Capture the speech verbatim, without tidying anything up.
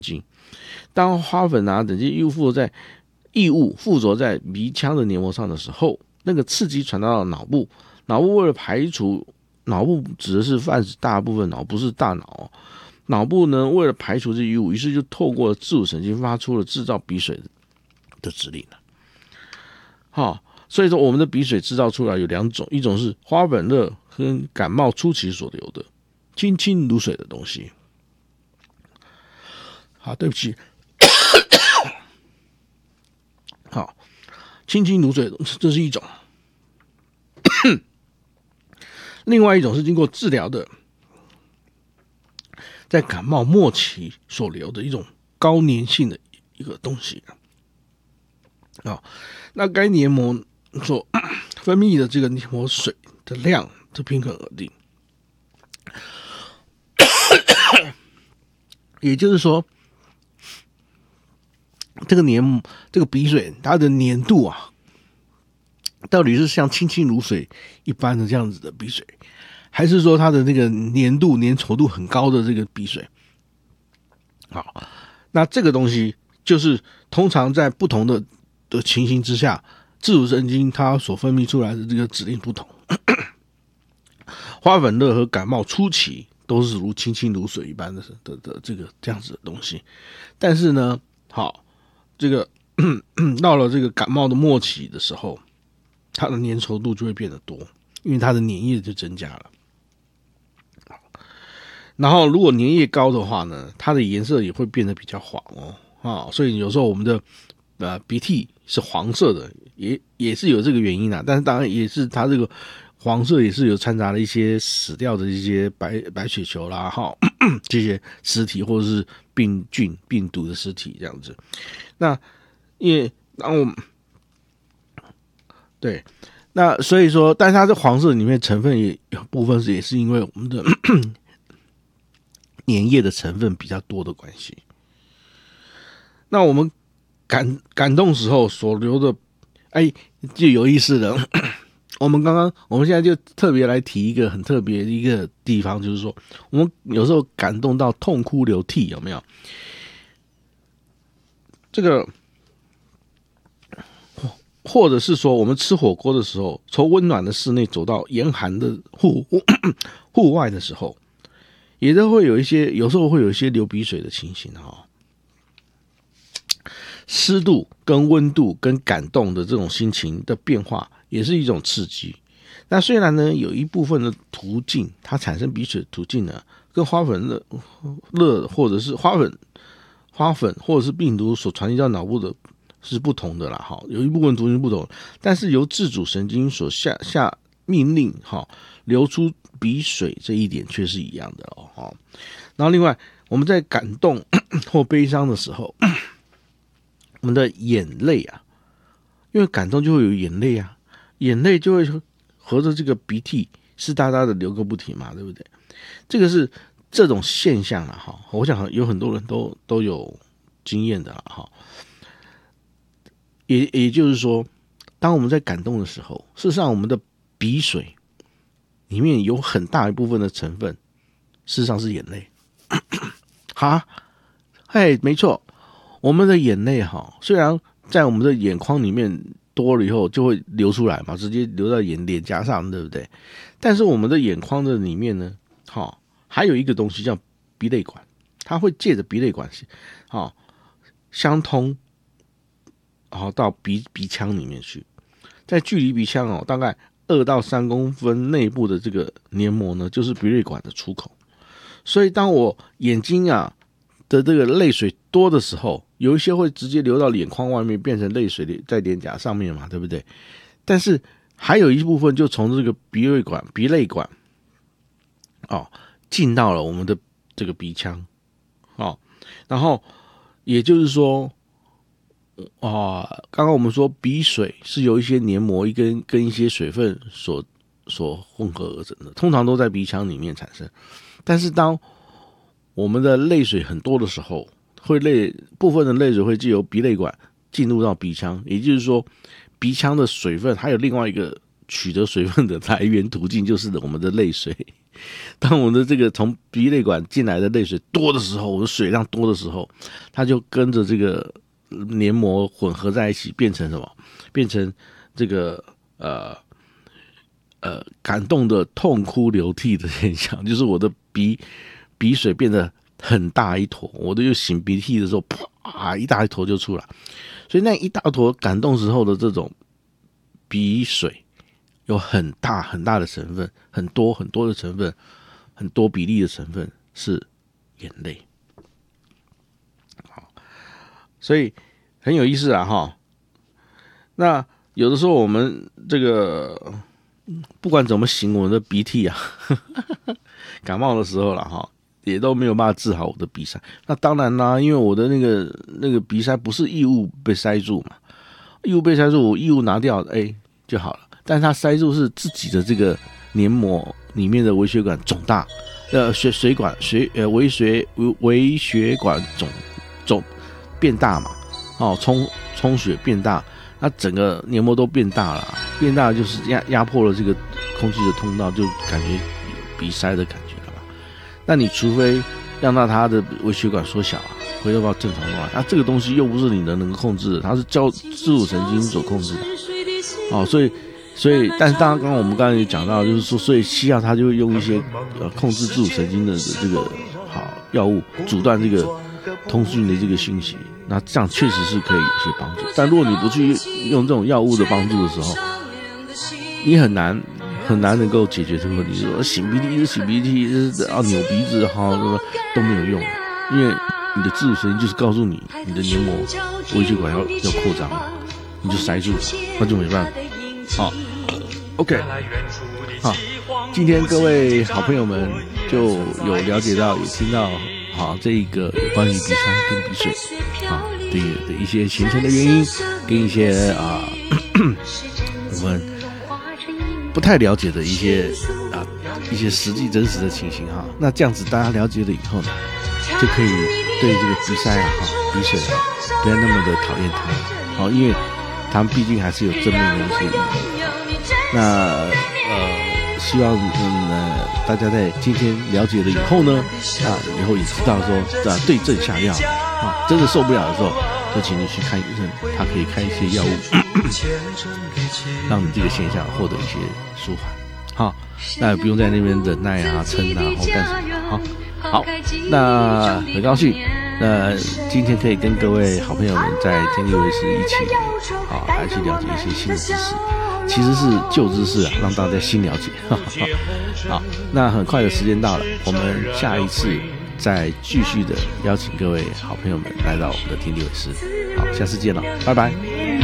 经。当花粉啊等这些异物附着在异物附着在鼻腔的黏膜上的时候，那个刺激传到了脑部，脑部为了排除，脑部指的是泛指大部分脑，不是大脑、哦。脑部呢为了排除这异物，于是就透过自主神经发出了制造鼻水的指令了。好、哦，所以说我们的鼻水制造出来有两种，一种是花粉热跟感冒初期所流的轻轻如水的东西。好，对不起。好，轻轻如水的东西，这是一种。另外一种是经过治疗的，在感冒末期所流的一种高粘性的一个东西。好，那该黏膜所分泌的这个黏膜水的量，这平衡而定。也就是说，这个黏膜、这个鼻水，它的粘度啊，到底是像清清如水一般的这样子的鼻水，还是说它的那个粘度、粘稠度很高的这个鼻水？好，那这个东西就是通常在不同的的情形之下，自主神经它所分泌出来的这个指令不同。花粉热和感冒初期都是如清清如水一般的的的这个这样子的东西，但是呢，好，这个到了这个感冒的末期的时候，它的粘稠度就会变得多，因为它的粘液就增加了。然后如果粘液高的话呢，它的颜色也会变得比较黄哦，啊，所以有时候我们的呃鼻涕是黄色的，也也是有这个原因啦。但是当然也是它这个黄色也是有掺杂了一些死掉的一些白白血球啦，哈，这些尸体或者是病菌、病毒的尸体这样子。那因为当我们对，那所以说，但是它这黄色里面成分也有部分是也是因为我们的粘液的成分比较多的关系。那我们感感动时候所流的，哎，就有意思了。我们刚刚，我们现在就特别来提一个很特别的一个地方，就是说，我们有时候感动到痛哭流涕，有没有？这个，或者是说，我们吃火锅的时候，从温暖的室内走到严寒的户户外的时候，也都会有一些，有时候会有一些流鼻水的情形哈、哦。湿度跟温度跟感动的这种心情的变化，也是一种刺激。那虽然呢，有一部分的途径，它产生鼻水的途径呢，跟花粉热热或者是花粉花粉或者是病毒所传递到脑部的是不同的啦，哈，有一部分途径不同，但是由自主神经所下下命令哈流出鼻水这一点却是一样的哦。然后另外，我们在感动或悲伤的时候，我们的眼泪啊，因为感动就会有眼泪啊，眼泪就会合着这个鼻涕湿哒哒的流个不停嘛，对不对？这个是这种现象啦，哈，我想有很多人都都有经验的啦，哈。也也就是说，当我们在感动的时候，事实上我们的鼻水里面有很大一部分的成分，事实上是眼泪。哈，哎，没错。我们的眼泪哈，虽然在我们的眼眶里面多了以后就会流出来嘛，直接流到眼脸颊上，对不对？但是我们的眼眶的里面呢，哈，还有一个东西叫鼻泪管，它会借着鼻泪管系，哈，相通，然后到鼻鼻腔里面去，在距离鼻腔哦大概二到三公分内部的这个黏膜呢，就是鼻泪管的出口。所以当我眼睛啊的这个泪水多的时候，有一些会直接流到眼眶外面，变成泪水在脸颊上面嘛，对不对？但是还有一部分就从这个鼻泪管、鼻泪管哦进到了我们的这个鼻腔哦，然后也就是说啊，刚刚我们说鼻水是由一些黏膜一跟跟一些水分所所混合而成的，通常都在鼻腔里面产生。但是当我们的泪水很多的时候，会泪部分的泪水会藉由鼻泪管进入到鼻腔，也就是说，鼻腔的水分还有另外一个取得水分的来源途径，就是我们的泪水当我们的这个从鼻泪管进来的泪水多的时候，我的水量多的时候，它就跟着这个黏膜混合在一起，变成什么？变成这个呃呃感动的痛哭流涕的现象，就是我的鼻鼻水变得很大一坨，我的就擤鼻涕的时候，啪一大一坨就出来。所以那一大坨感动时候的这种鼻水，有很大很大的成分，很多很多的成分。很多比例的成分是眼泪，好，所以很有意思啊哈。那有的时候我们这个不管怎么擤我的鼻涕啊，感冒的时候了哈，也都没有办法治好我的鼻塞。那当然啦，因为我的那个那个鼻塞不是异物被塞住嘛，异物被塞住，我异物拿掉，哎就好了。但是它塞住是自己的这个黏膜。里面的微血管肿大，呃，血水管血呃微血微血管肿肿变大嘛，哦，充充血变大，那整个黏膜都变大了，变大就是压压迫了这个空气的通道，就感觉有鼻塞的感觉了嘛。那你除非让到它的微血管缩小啊，回到到正常状态，那这个东西又不是你的能够控制的，它是交自主神经所控制的，哦，所以。所以，但是当然，刚刚我们刚才也讲到，就是说，所以西药它就会用一些呃控制自主神经的这个好药物，阻断这个通讯的这个讯息。那这样确实是可以有些帮助。但如果你不去用这种药物的帮助的时候，你很难很难能够解决这个问题。说擤鼻涕一直擤鼻涕，啊扭鼻子哈，都没有用，因为你的自主神经就是告诉你，你的黏膜微血管要要扩张了，你就塞住了，那就没办法。好 ，OK， 好，今天各位好朋友们就有了解到，也听到，好这一个有关于鼻塞跟鼻水，啊的的一些形成的原因，跟一些啊我们不太了解的一些啊一些实际真实的情形哈。那这样子大家了解了以后呢，就可以对这个鼻塞啊、哈鼻水啊，不要那么的讨厌它，好，因为。他们毕竟还是有正面的一些意义。那呃，希望嗯、呃、大家在今天了解了以后呢，啊以后也知道说啊对症下药啊，真的受不了的时候，就请你去看医生，他可以开一些药物，让你这个现象获得一些舒缓。好，那也不用在那边忍耐啊、撑啊或干什么。好，好，那很高兴。那今天可以跟各位好朋友们在天地为师一起啊，来去了解一些新的知识，其实是旧知识啊，让大家新了解。哈哈好，那很快的时间到了，我们下一次再继续的邀请各位好朋友们来到我们的天地为师。好，下次见了，拜拜。